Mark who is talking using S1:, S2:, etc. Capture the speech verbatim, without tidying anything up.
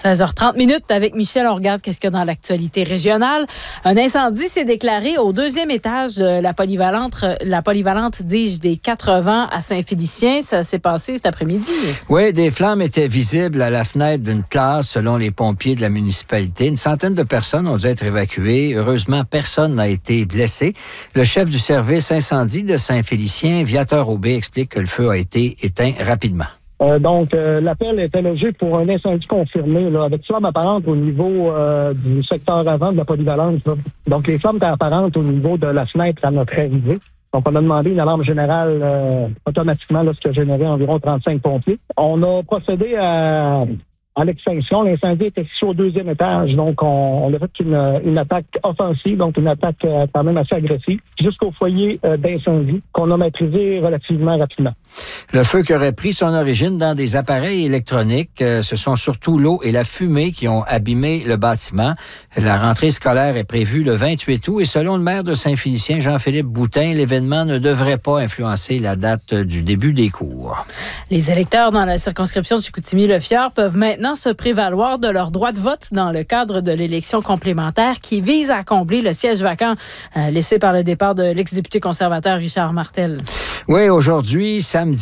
S1: seize heures trente minutes avec Michel. On regarde qu'est-ce qu'il y a dans l'actualité régionale. Un incendie s'est déclaré au deuxième étage de la polyvalente, la polyvalente, dis-je, des quatre-vents à Saint-Félicien. Ça s'est passé cet après-midi.
S2: Oui, des flammes étaient visibles à la fenêtre d'une classe selon les pompiers de la municipalité. Une centaine de personnes ont dû être évacuées. Heureusement, personne n'a été blessé. Le chef du service incendie de Saint-Félicien, Viateur Aubé, explique que le feu a été éteint rapidement.
S3: Euh, donc, euh, l'appel était logé pour un incendie confirmé, là, avec flammes apparentes au niveau euh, du secteur avant de la polyvalence. Là. Donc, les flammes étaient apparentes au niveau de la fenêtre à notre arrivée. Donc, on a demandé une alarme générale euh, automatiquement, là, ce qui a généré environ trente-cinq pompiers. On a procédé à... à l'extinction. L'incendie était situé au deuxième étage, donc on, on a fait une, une attaque offensive, donc une attaque euh, quand même assez agressive, jusqu'au foyer euh, d'incendie qu'on a maîtrisé relativement rapidement.
S2: Le feu qui aurait pris son origine dans des appareils électroniques, euh, ce sont surtout l'eau et la fumée qui ont abîmé le bâtiment. La rentrée scolaire est prévue le vingt-huit août et selon le maire de Saint-Félicien, Jean-Philippe Boutin, l'événement ne devrait pas influencer la date du début des cours.
S1: Les électeurs dans la circonscription de Chicoutimi-Le-Fjord peuvent maintenant se prévaloir de leur droit de vote dans le cadre de l'élection complémentaire qui vise à combler le siège vacant euh, laissé par le départ de l'ex-député conservateur Richard Martel.
S2: Oui, aujourd'hui, samedi,